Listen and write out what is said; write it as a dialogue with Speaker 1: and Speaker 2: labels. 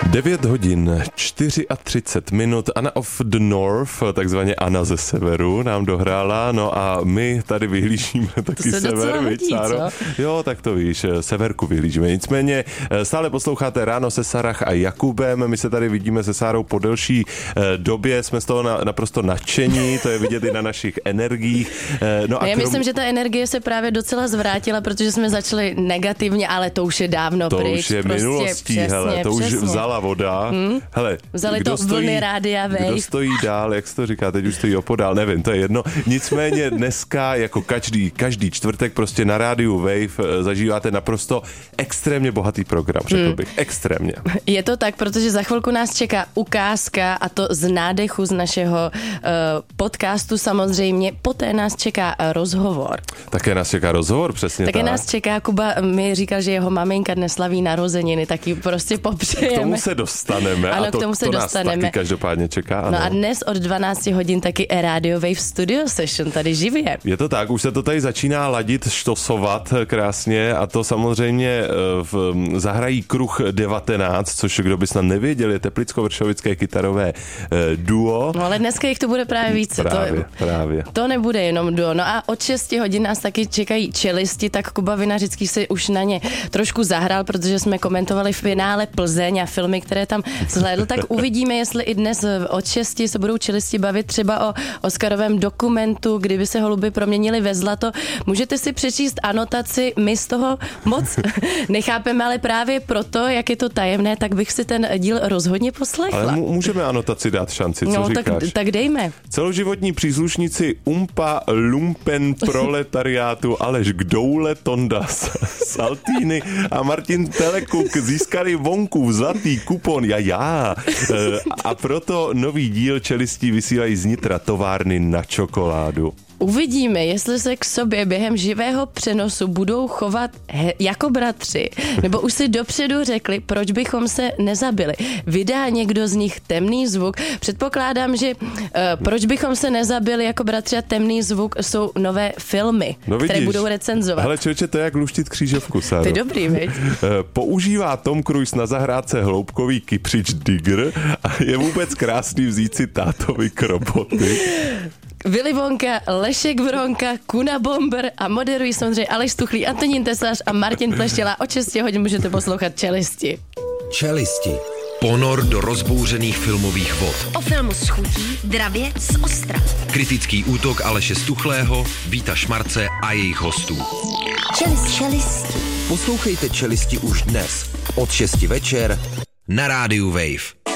Speaker 1: 9 hodin 34 minut. Anna of the North, takzvaně Anna ze severu, nám dohrála, no a my tady vyhlížíme taky sever,
Speaker 2: hodí,
Speaker 1: Jo, tak to víš, severku vyhlížíme. Nicméně stále posloucháte Ráno se Sarah a Jakubem, my se tady vidíme se Sárou po delší době, jsme z toho naprosto nadšení, to je vidět i na našich energiích. No a
Speaker 2: já myslím, že ta energie se právě docela zvrátila, protože jsme začali negativně, ale to už je dávno
Speaker 1: to
Speaker 2: pryč.
Speaker 1: To už je
Speaker 2: prostě,
Speaker 1: minulostí,
Speaker 2: přesně,
Speaker 1: hele, to
Speaker 2: přesně.
Speaker 1: už vzala voda. Hele,
Speaker 2: vzali to vlny Rádia Wave.
Speaker 1: Kdo stojí dál, jak se to říká, teď už stojí opodál, nevím, to je jedno. Nicméně dneska, jako každý čtvrtek prostě na Rádiu Wave zažíváte naprosto extrémně bohatý program, řekl bych, extrémně.
Speaker 2: Je to tak, protože za chvilku nás čeká ukázka a to z nádechu z našeho podcastu samozřejmě, poté nás čeká rozhovor.
Speaker 1: Také nás čeká rozhovor, přesně
Speaker 2: Také
Speaker 1: tak.
Speaker 2: nás čeká, Kuba mi říkal, že jeho maminka dnes slaví narozeniny, tak ji prostě popřejeme.
Speaker 1: K tomu se dostaneme.
Speaker 2: Ano,
Speaker 1: a to,
Speaker 2: k tomu se
Speaker 1: to
Speaker 2: dostaneme.
Speaker 1: Nás taky každopádně čeká. Ano.
Speaker 2: No a dnes od 12 hodin taky Radio Wave Studio Session, tady živě.
Speaker 1: Je to tak, už se to tady začíná ladit, štosovat krásně a to samozřejmě zahrají Kruh 19, což kdo by snad nevěděl, je teplicko-vršovické kytarové duo.
Speaker 2: No ale dneska jich to bude právě více.
Speaker 1: Právě.
Speaker 2: To nebude jenom duo. No a od 6 hodin nás taky čekají čelisti, tak Kuba Vinařický si už na ně trošku zahrál, protože jsme komentovali v finále Plzeň a filmy, které tam zhlédl, tak uvidíme, jestli i dnes od 6 se budou čelisti bavit třeba o Oscarovém dokumentu, kdyby se holuby proměnili ve zlato. Můžete si přečíst anotaci, my z toho moc nechápeme, ale právě proto, jak je to tajemné, tak bych si ten díl rozhodně poslechla.
Speaker 1: Ale můžeme anotaci dát šanci, co
Speaker 2: no,
Speaker 1: říkáš?
Speaker 2: Tak dejme.
Speaker 1: Celoživotní příslušníci Umpa Lumpen proletariátu Aleš Gdoule Tonda Saltýny a Martin Telekuk získali vonku zlatý kupon a proto nový díl čelistí vysílají z Nitra továrny na čokoládu.
Speaker 2: Uvidíme, jestli se k sobě během živého přenosu budou chovat jako bratři, nebo už si dopředu řekli, proč bychom se nezabili. Vydá někdo z nich temný zvuk. Předpokládám, že proč bychom se nezabili jako bratři a temný zvuk jsou nové filmy, které budou recenzovat.
Speaker 1: Hele, člověče, to je jak luštit křížovku, Sáro.
Speaker 2: To je dobrý, viď?
Speaker 1: Používá Tom Cruise na zahrádce hloubkový kypřič Digger a je vůbec krásný vzít si tátovi kroboty.
Speaker 2: Willy Wonka, Lešek Vronka, Kuna Bomber a moderují samozřejmě Aleš Stuchlý, Antonín Tesař a Martin Pleštěla. Od 6 hodin můžete poslouchat Čelisti.
Speaker 3: Čelisti. Ponor do rozbouřených filmových vod.
Speaker 4: O filmu s chutí, dravě z ostra.
Speaker 3: Kritický útok Aleše Stuchlého, Víta Šmarce a jejich hostů.
Speaker 4: Čelisti.
Speaker 3: Poslouchejte Čelisti už dnes od 6 večer na Rádiu Wave.